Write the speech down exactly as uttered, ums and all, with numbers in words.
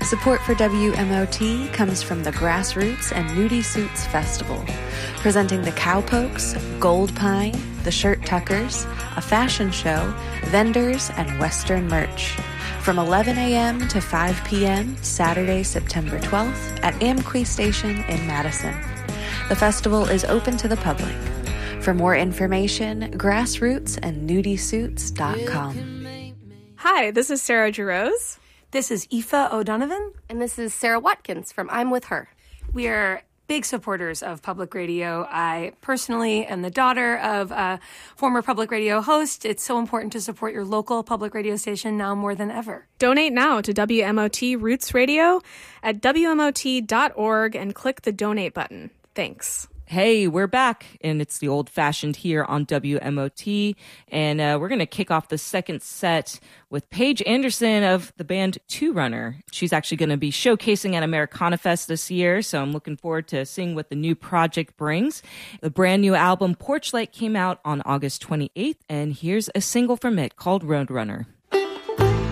Support for W M O T comes from the Grassroots and Nudie Suits Festival, presenting the Cowpokes, Gold Pine, the Shirt Tuckers, a fashion show, vendors, and Western merch. From eleven a.m. to five p.m. Saturday, September twelfth at Amqui Station in Madison. The festival is open to the public. For more information, grassroots and nudie suits dot com. Hi, this is Sarah Giroux. This is Aoife O'Donovan. And this is Sarah Watkins from I'm With Her. We are big supporters of public radio. I personally am the daughter of a former public radio host. It's so important to support your local public radio station now more than ever. Donate now to W M O T Roots Radio at W M O T dot org and click the donate button. Thanks. Hey, we're back, and it's the old-fashioned here on W M O T, and uh, we're going to kick off the second set with Paige Anderson of the band Two Runner. She's actually going to be showcasing at Americana Fest this year, so I'm looking forward to seeing what the new project brings. The brand new album Porch Light came out on August twenty-eighth, and here's a single from it called Roadrunner.